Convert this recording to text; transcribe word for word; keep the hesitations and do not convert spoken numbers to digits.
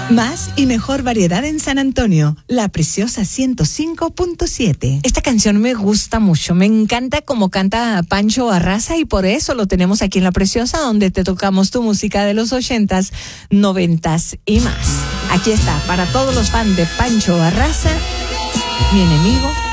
Más y mejor variedad en San Antonio, La Preciosa ciento cinco punto siete. Esta canción me gusta mucho, me encanta como canta Pancho Barraza y por eso lo tenemos aquí en La Preciosa, donde te tocamos tu música de los ochentas, noventas y más. Aquí está, para todos los fans de Pancho Barraza, Mi Enemigo